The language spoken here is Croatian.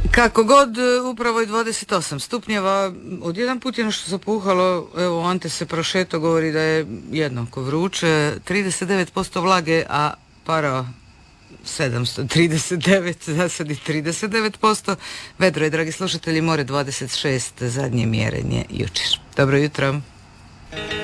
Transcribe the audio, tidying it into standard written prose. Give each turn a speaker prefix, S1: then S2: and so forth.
S1: Kako god, upravo je 28 stupnjeva, odjedan put je nešto zapuhalo, evo Ante se prošeto, govori da je jednako vruće, 39% vlage, a para 739, za sad i 39%, vedro je, dragi slušatelji, more 26, zadnje mjerenje jučer. Dobro jutro.